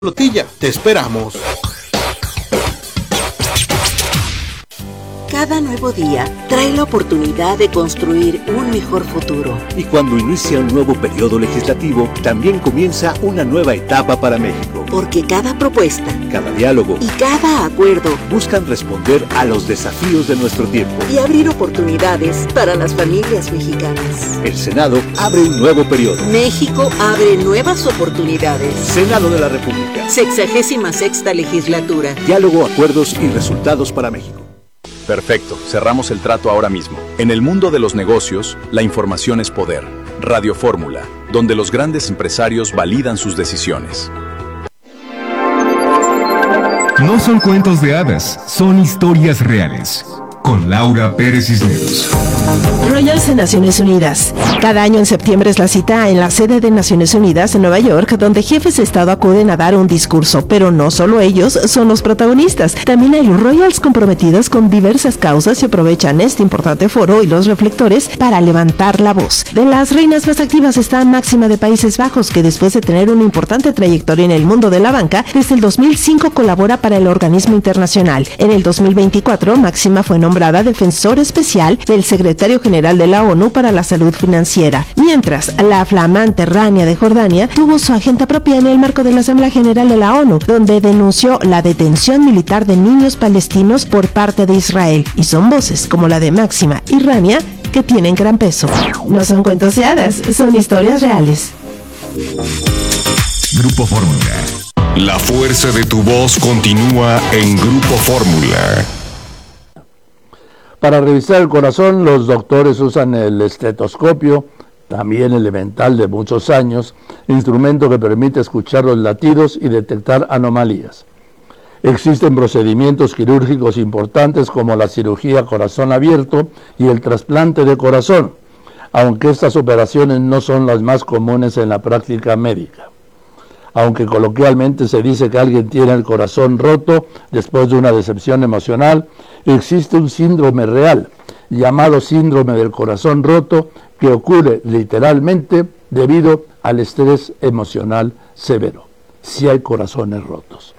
Flotilla, te esperamos. Cada nuevo día trae la oportunidad de construir un mejor futuro. Y cuando inicia un nuevo periodo legislativo, también comienza una nueva etapa para México. Porque cada propuesta, cada diálogo y cada acuerdo buscan responder a los desafíos de nuestro tiempo y abrir oportunidades para las familias mexicanas. El Senado abre un nuevo periodo. México abre nuevas oportunidades. Senado de la República. 66ª legislatura. Diálogo, acuerdos y resultados para México. Perfecto, cerramos el trato ahora mismo. En el mundo de los negocios, la información es poder. Radio Fórmula, donde los grandes empresarios validan sus decisiones. No son cuentos de hadas, son historias reales. Con Laura Pérez Cisneros. Royals de Naciones Unidas. Cada año en septiembre es la cita en la sede de Naciones Unidas en Nueva York, donde jefes de Estado acuden a dar un discurso, pero no solo ellos son los protagonistas. También hay Royals comprometidos con diversas causas y aprovechan este importante foro y los reflectores para levantar la voz. De las reinas más activas está Máxima de Países Bajos, que después de tener una importante trayectoria en el mundo de la banca, desde el 2005 colabora para el organismo internacional. En el 2024, Máxima fue nombrada defensor especial del secretario general de la ONU para la salud financiera, mientras la flamante Rania de Jordania tuvo su agenda propia en el marco de la Asamblea General de la ONU, donde denunció la detención militar de niños palestinos por parte de Israel, y son voces como la de Máxima y Rania que tienen gran peso. No son cuentos de hadas, son historias reales. Grupo Fórmula. La fuerza de tu voz continúa en Grupo Fórmula. Para revisar el corazón, los doctores usan el estetoscopio, también elemental de muchos años, instrumento que permite escuchar los latidos y detectar anomalías. Existen procedimientos quirúrgicos importantes como la cirugía corazón abierto y el trasplante de corazón, aunque estas operaciones no son las más comunes en la práctica médica. Aunque coloquialmente se dice que alguien tiene el corazón roto después de una decepción emocional, existe un síndrome real, llamado síndrome del corazón roto, que ocurre literalmente debido al estrés emocional severo. Si hay corazones rotos.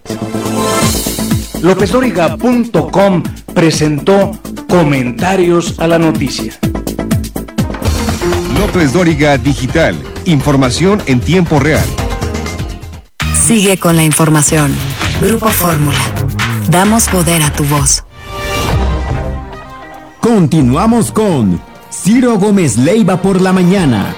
LópezDóriga.com presentó Comentarios a la Noticia. López Dóriga Digital, información en tiempo real. Sigue con la información. Grupo Fórmula. Damos poder a tu voz. Continuamos con Ciro Gómez Leiva por la mañana.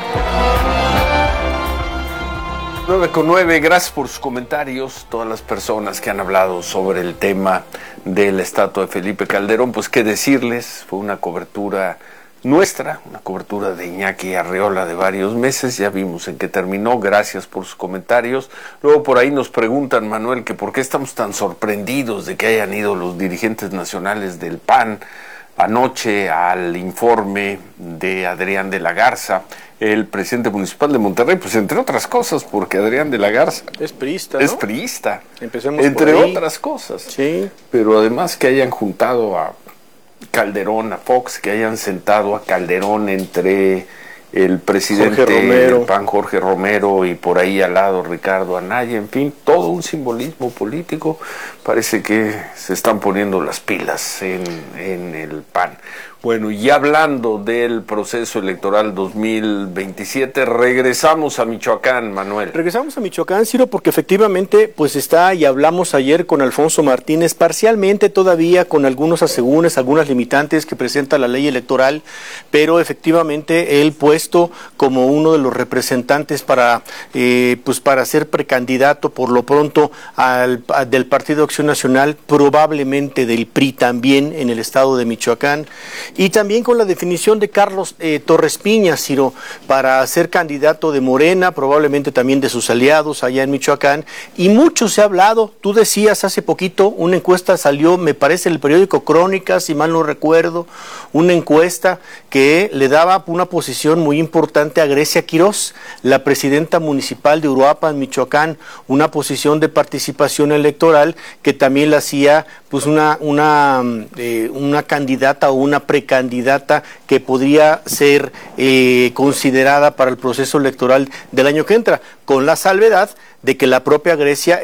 9:09, gracias por sus comentarios. Todas las personas que han hablado sobre el tema de la estatua de Felipe Calderón, pues qué decirles, fue una cobertura nuestra, una cobertura de Iñaki Arriola de varios meses, ya vimos en qué terminó, gracias por sus comentarios. Luego por ahí nos preguntan, Manuel, que por qué estamos tan sorprendidos de que hayan ido los dirigentes nacionales del PAN anoche al informe de Adrián de la Garza, el presidente municipal de Monterrey, pues entre otras cosas, porque Adrián de la Garza es priista, ¿no? Es priista, empecemos entre por ahí. Otras cosas. Sí. Pero además que hayan juntado a Calderón, a Fox, que hayan sentado a Calderón entre el presidente del PAN, Jorge Romero, y por ahí al lado Ricardo Anaya, en fin, todo un simbolismo político. Parece que se están poniendo las pilas en el PAN. Bueno, y hablando del proceso electoral 2027, regresamos a Michoacán, Manuel. Regresamos a Michoacán, Ciro, porque efectivamente pues está, y hablamos ayer con Alfonso Martínez, parcialmente todavía con algunos asegúnes, algunas limitantes que presenta la ley electoral, pero efectivamente él puesto como uno de los representantes para ser precandidato por lo pronto del Partido Acción Nacional, probablemente del PRI también en el estado de Michoacán. Y también con la definición de Carlos Torres Piña, Ciro, para ser candidato de Morena, probablemente también de sus aliados allá en Michoacán. Y mucho se ha hablado, tú decías hace poquito, una encuesta salió, me parece, en el periódico Crónicas, si mal no recuerdo, una encuesta que le daba una posición muy importante a Grecia Quirós, la presidenta municipal de Uruapan, Michoacán, una posición de participación electoral que también la hacía pues una candidata o una precandidata de candidata que podría ser considerada para el proceso electoral del año que entra, con la salvedad de que la propia Grecia